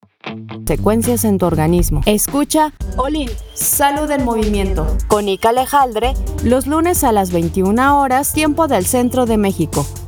Secuencias en tu organismo. Escucha Olin, Salud en Movimiento, con Ica Alejandre, los lunes a las 21 horas, tiempo del Centro de México,